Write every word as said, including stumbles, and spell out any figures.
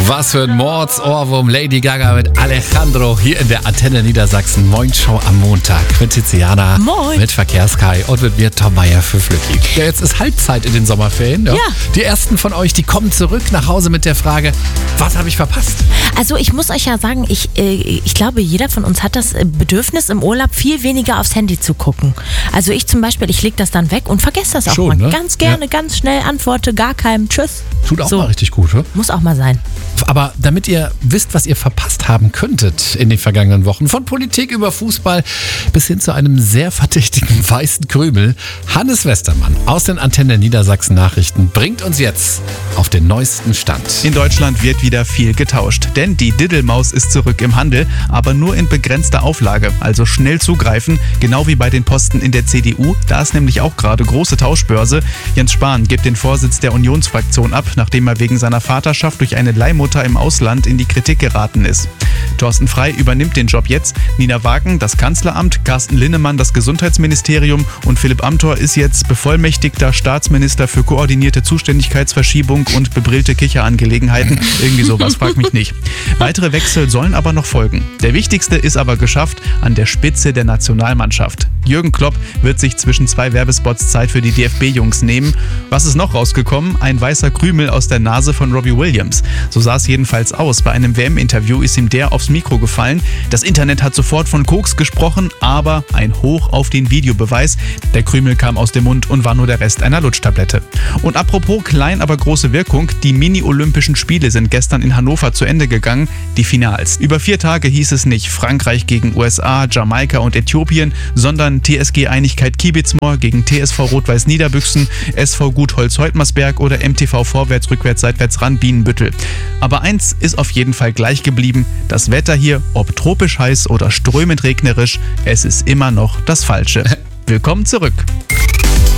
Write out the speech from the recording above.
Was für ein Mordsohrwurm. Lady Gaga mit Alejandro hier in der Antenne Niedersachsen. Moin Show am Montag mit Tiziana. Moin. Mit Verkehrskai und mit mir Tom Meier für Flücki. Ja, jetzt ist Halbzeit in den Sommerferien. Ja. Ja. Die ersten von euch, die kommen zurück nach Hause mit der Frage, was habe ich verpasst? Also ich muss euch ja sagen, ich, äh, ich glaube, jeder von uns hat das Bedürfnis im Urlaub viel weniger aufs Handy zu gucken. Also ich zum Beispiel, ich lege das dann weg und vergesse das auch Schon, mal. ne? Ganz gerne, Ja. ganz schnell antworte, gar keinem, tschüss. Tut auch So. mal richtig gut, oder? Muss auch mal sein. Aber damit ihr wisst, was ihr verpasst haben könntet in den vergangenen Wochen, von Politik über Fußball bis hin zu einem sehr verdächtigen weißen Krümel, Hannes Westermann aus den Antenne Niedersachsen Nachrichten bringt uns jetzt auf den neuesten Stand. In Deutschland wird wieder viel getauscht, denn die Diddelmaus ist zurück im Handel, aber nur in begrenzter Auflage, also schnell zugreifen, genau wie bei den Posten in der C D U, da ist nämlich auch gerade große Tauschbörse. Jens Spahn gibt den Vorsitz der Unionsfraktion ab, nachdem er wegen seiner Vaterschaft durch eine Leihmutter im Ausland in die Kritik geraten ist. Thorsten Frey übernimmt den Job jetzt, Nina Wagen das Kanzleramt, Carsten Linnemann das Gesundheitsministerium und Philipp Amthor ist jetzt bevollmächtigter Staatsminister für koordinierte Zuständigkeitsverschiebung und bebrillte Kicherangelegenheiten. Irgendwie sowas, frag mich nicht. Weitere Wechsel sollen aber noch folgen. Der wichtigste ist aber geschafft an der Spitze der Nationalmannschaft. Jürgen Klopp wird sich zwischen zwei Werbespots Zeit für die D F B-Jungs nehmen. Was ist noch rausgekommen? Ein weißer Krümel aus der Nase von Robbie Williams. So sah es jedenfalls aus. Bei einem W M-Interview ist ihm der aufs Mikro gefallen. Das Internet hat sofort von Koks gesprochen, aber ein Hoch auf den Videobeweis. Der Krümel kam aus dem Mund und war nur der Rest einer Lutschtablette. Und apropos klein, aber große Wirkung, die Mini-Olympischen Spiele sind gestern in Hannover zu Ende gegangen, die Finals. Über vier Tage hieß es nicht Frankreich gegen U S A, Jamaika und Äthiopien, sondern T S G Einigkeit Kiebitzmoor gegen T S V Rot-Weiß Niederbüchsen, S V Gutholz Heutmersberg oder M T V Vorwärts, Rückwärts, Seitwärts Ran Bienenbüttel. Aber eins ist auf jeden Fall gleich geblieben, das Wetter hier, ob tropisch heiß oder strömend regnerisch, es ist immer noch das Falsche. Willkommen zurück.